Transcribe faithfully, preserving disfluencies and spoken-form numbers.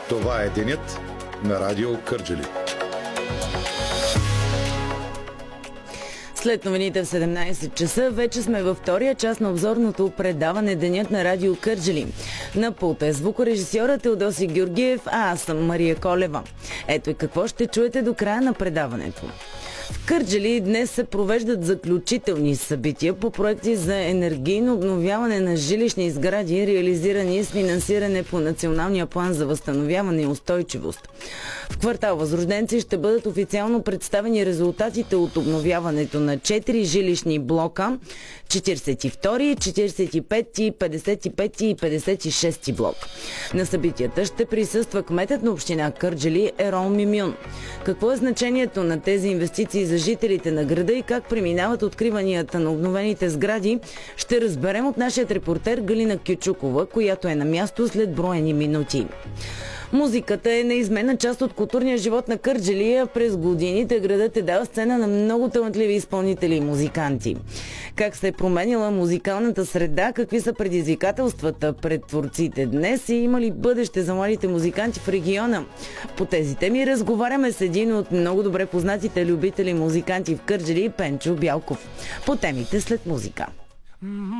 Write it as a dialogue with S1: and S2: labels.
S1: Това е денят на Радио Кърджали.
S2: След новините в седемнайсет часа вече сме във втория част на обзорното предаване Денят на Радио Кърджали. На пулта е звукорежисьорът Теодоси Георгиев, а аз съм Мария Колева. Ето и какво ще чуете до края на предаването. В Кърджали днес се провеждат заключителни събития по проекти за енергийно обновяване на жилищни сгради, реализирани с финансиране по Националния план за възстановяване и устойчивост. В квартал Възрожденци ще бъдат официално представени резултатите от обновяването на четири жилищни блока: четирийсет и втори, четирийсет и пети, петдесет и пети и петдесет и шести блок. На събитията ще присъства кметът на община Кърджали Ерол Мимюн. Какво е значението на тези инвестиции за жителите на града и как преминават откриванията на обновените сгради, ще разберем от нашия репортер Галина Кючукова, която е на място след броени минути. Музиката е неизменна част от културния живот на Кърджали, а през годините градът е дал сцена на много талантливи изпълнители и музиканти. Как се е променила музикалната среда, какви са предизвикателствата пред творците днес и има ли бъдеще за младите музиканти в региона? По тези теми разговаряме с един от много добре познатите любители музиканти в Кърджали, Пенчо Бялков. По темите след музика.